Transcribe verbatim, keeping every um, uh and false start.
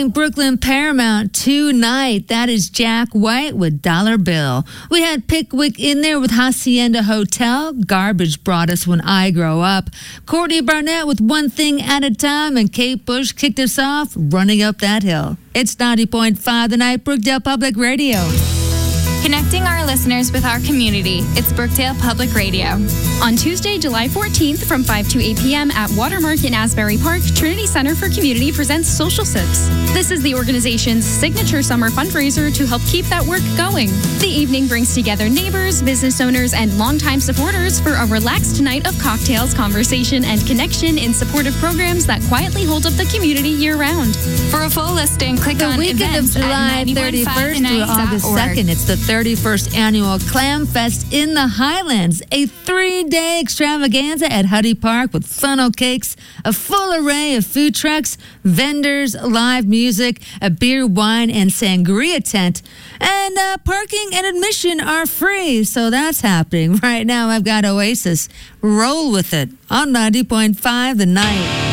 playing Brooklyn Paramount tonight. That is Jack White with Dollar Bill. We had Pickwick in there with Hacienda Hotel. Garbage brought us When I Grow Up. Courtney Barnett with One Thing at a Time. And Kate Bush kicked us off Running Up That Hill. It's ninety point five The Night, Brookdale Public Radio. Connecting our listeners with our community. It's Brookdale Public Radio. On Tuesday, July fourteenth from five to eight p.m. at Watermark in Asbury Park, Trinity Center for Community presents Social Sips. This is the organization's signature summer fundraiser to help keep that work going. The evening brings together neighbors, business owners, and longtime supporters for a relaxed night of cocktails, conversation, and connection in supportive programs that quietly hold up the community year-round. For a full listing, click the on weekend events of July thirty-first to August second. It's the thirty-first annual Clam Fest in the Highlands, a three-day extravaganza at Huddy Park with funnel cakes, a full array of food trucks, vendors, live music, a beer, wine, and sangria tent, and uh, parking and admission are free. So that's happening right now. I've got Oasis. Roll with it on ninety point five The Night.